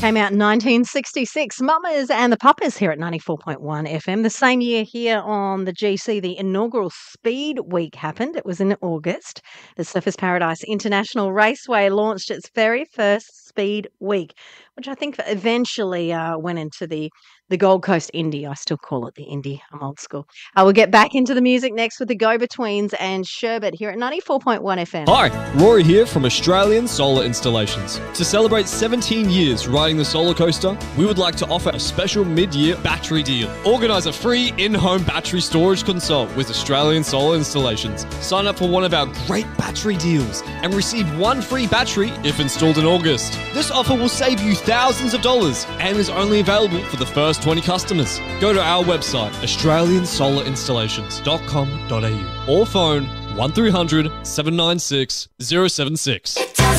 Came out in 1966. Mamas and the Papas here at 94.1 FM. The same year here on the GC, the inaugural Speed Week happened. It was in August. The Surfers Paradise International Raceway launched its very first Speed Week, which I think eventually went into the Gold Coast Indy. I still call it the Indy. I'm old school. We'll get back into the music next with the Go-Betweens and Sherbet here at 94.1 FM. Hi, Rory here from Australian Solar Installations. To celebrate 17 years riding the solar coaster, we would like to offer a special mid-year battery deal. Organise a free in-home battery storage consult with Australian Solar Installations. Sign up for one of our great battery deals and receive one free battery if installed in August. This offer will save you thousands of dollars and is only available for the first 20 customers. Go to our website, australiansolerinstallations.com.au or phone 1300 796 076.